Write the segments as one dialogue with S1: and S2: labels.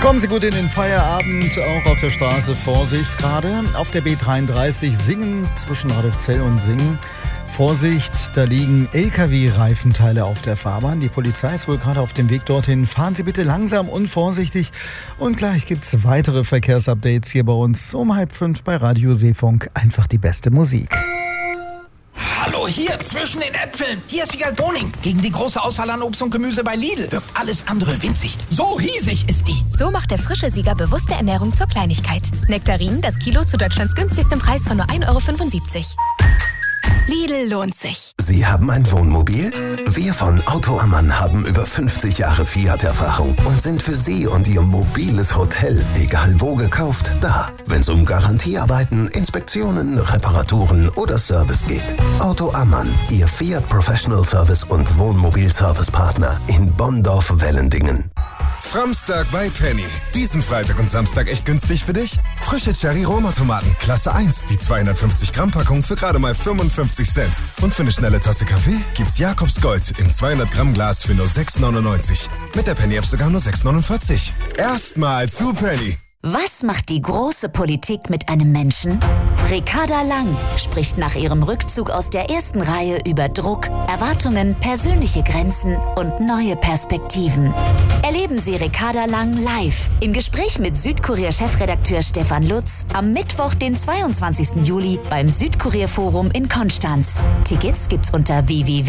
S1: Kommen Sie gut in den Feierabend, auch auf der Straße. Vorsicht gerade. Auf der B33 Singen zwischen Radolfzell und Singen. Vorsicht, da liegen LKW-Reifenteile auf der Fahrbahn. Die Polizei ist wohl gerade auf dem Weg dorthin. Fahren Sie bitte langsam und vorsichtig. Und gleich gibt's weitere Verkehrsupdates hier bei uns um 4:30 bei Radio Seefunk. Einfach die beste Musik.
S2: Hallo, hier zwischen den Äpfeln. Hier ist Wiegald Boning. Gegen die große Auswahl an Obst und Gemüse bei Lidl wirkt alles andere winzig. So riesig ist die.
S3: So macht der frische Sieger bewusste Ernährung zur Kleinigkeit. Nektarinen, das Kilo zu Deutschlands günstigstem Preis von nur 1,75 €. Lidl lohnt sich.
S4: Sie haben ein Wohnmobil? Wir von Auto Ammann haben über 50 Jahre Fiat-Erfahrung und sind für Sie und Ihr mobiles Hotel, egal wo gekauft, da. Wenn es um Garantiearbeiten, Inspektionen, Reparaturen oder Service geht. Auto Ammann, Ihr Fiat Professional Service und Wohnmobil-Service-Partner in Bonndorf-Wellendingen.
S5: Framstag bei Penny. Diesen Freitag und Samstag echt günstig für dich? Frische Cherry-Roma-Tomaten, Klasse 1, die 250-Gramm-Packung für gerade mal 55 Cent. Und für eine schnelle Tasse Kaffee gibt's Jakobs Gold im 200-Gramm-Glas für nur 6,99. Mit der Penny-App sogar nur 6,49. Erstmal zu Penny.
S6: Was macht die große Politik mit einem Menschen? Ricarda Lang spricht nach ihrem Rückzug aus der ersten Reihe über Druck, Erwartungen, persönliche Grenzen und neue Perspektiven. Erleben Sie Ricarda Lang live im Gespräch mit Südkurier-Chefredakteur Stefan Lutz am Mittwoch, den 22. Juli beim Südkurier-Forum in Konstanz. Tickets gibt's unter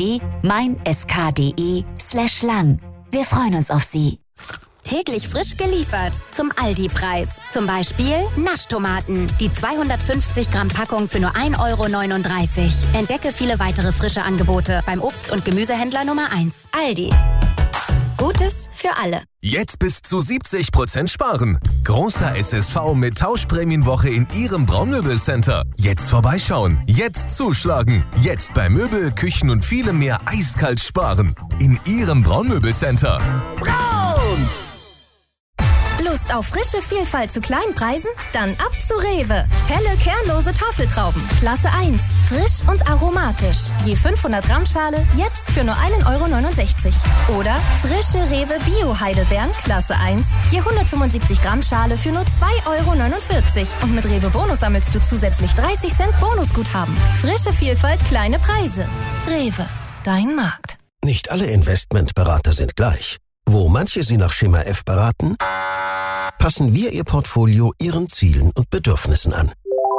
S6: www.meinsk.de/lang. Wir freuen uns auf Sie.
S7: Täglich frisch geliefert. Zum Aldi-Preis. Zum Beispiel Naschtomaten. Die 250 Gramm Packung für nur 1,39 €. Entdecke viele weitere frische Angebote beim Obst- und Gemüsehändler Nummer 1. Aldi. Gutes für alle.
S8: Jetzt bis zu 70% sparen. Großer SSV mit Tauschprämienwoche in Ihrem Braunmöbelcenter. Jetzt vorbeischauen. Jetzt zuschlagen. Jetzt bei Möbel, Küchen und vielem mehr eiskalt sparen. In Ihrem Braunmöbelcenter.
S7: Braun! Lust auf frische Vielfalt zu kleinen Preisen? Dann ab zu Rewe. Helle, kernlose Tafeltrauben. Klasse 1. Frisch und aromatisch. Je 500 Gramm Schale, jetzt für nur 1,69 € Oder frische Rewe Bio-Heidelbeeren. Klasse 1. Je 175 Gramm Schale für nur 2,49 € Und mit Rewe Bonus sammelst du zusätzlich 30 Cent Bonusguthaben. Frische Vielfalt, kleine Preise. Rewe. Dein Markt.
S4: Nicht alle Investmentberater sind gleich. Wo manche Sie nach Schema F beraten, passen wir Ihr Portfolio Ihren Zielen und Bedürfnissen an.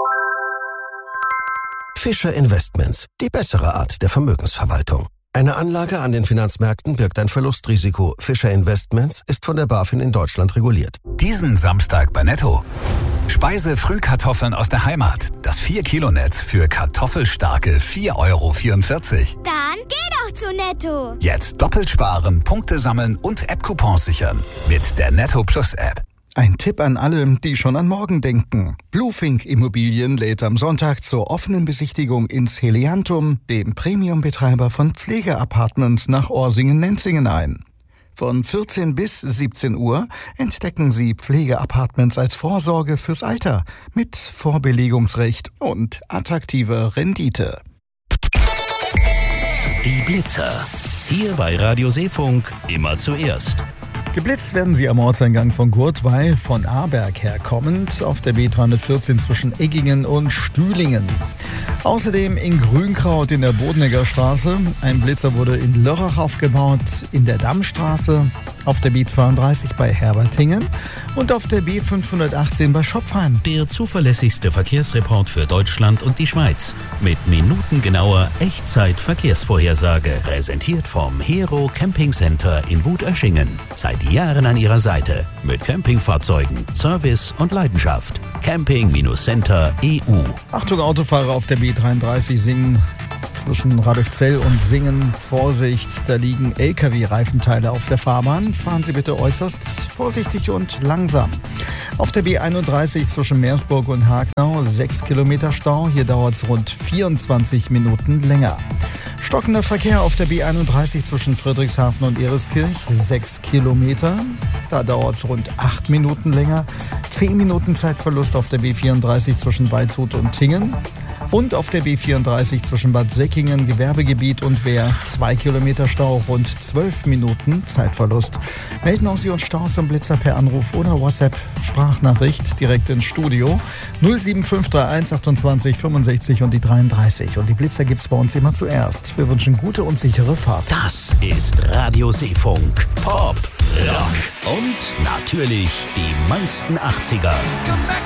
S4: Fischer Investments, die bessere Art der Vermögensverwaltung. Eine Anlage an den Finanzmärkten birgt ein Verlustrisiko. Fischer Investments ist von der BaFin in Deutschland reguliert.
S9: Diesen Samstag bei Netto. Speise-Frühkartoffeln aus der Heimat. Das 4-Kilo-Netz für kartoffelstarke 4,44 €.
S10: Dann geh doch zu Netto.
S9: Jetzt doppelt sparen, Punkte sammeln und App-Coupons sichern. Mit der Netto Plus App.
S1: Ein Tipp an alle, die schon an morgen denken. Bluefink Immobilien lädt am Sonntag zur offenen Besichtigung ins Heliantum, dem Premium-Betreiber von Pflegeapartments nach Orsingen-Nenzingen ein. Von 14 bis 17 Uhr entdecken Sie Pflegeapartments als Vorsorge fürs Alter mit Vorbelegungsrecht und attraktiver Rendite.
S11: Die Blitzer. Hier bei Radio Seefunk immer zuerst.
S1: Geblitzt werden sie am Ortseingang von Gurtweil von Aarberg her kommend auf der B314 zwischen Eggingen und Stühlingen. Außerdem in Grünkraut in der Bodenegger Straße. Ein Blitzer wurde in Lörrach aufgebaut, in der Dammstraße, auf der B32 bei Herbertingen und auf der B518 bei Schopfheim.
S11: Der zuverlässigste Verkehrsreport für Deutschland und die Schweiz. Mit minutengenauer Echtzeit-Verkehrsvorhersage. Präsentiert vom Hero Camping Center in Wutöschingen. Seit Jahren an Ihrer Seite. Mit Campingfahrzeugen, Service und Leidenschaft. Camping-Center EU.
S1: Achtung Autofahrer auf der B33 Singen. Zwischen Radolfzell und Singen. Vorsicht, da liegen LKW-Reifenteile auf der Fahrbahn. Fahren Sie bitte äußerst vorsichtig und langsam. Auf der B31 zwischen Meersburg und Hagnau 6 Kilometer Stau. Hier dauert es rund 24 Minuten länger. Stockender Verkehr auf der B31 zwischen Friedrichshafen und Ereskirch 6 Kilometer. Da dauert es rund 8 Minuten länger. 10 Minuten Zeitverlust auf der B34 zwischen Waldshut und Tingen. Und auf der B34 zwischen Bad Säckingen, Gewerbegebiet und Wehr 2 Kilometer Stau, rund 12 Minuten Zeitverlust. Melden auch Sie uns Staus am Blitzer per Anruf oder WhatsApp-Sprachnachricht direkt ins Studio 07531 28 65 und die 33. Und die Blitzer gibt's bei uns immer zuerst. Wir wünschen gute und sichere Fahrt.
S11: Das ist Radio Seefunk. Pop, Rock und natürlich die meisten 80er.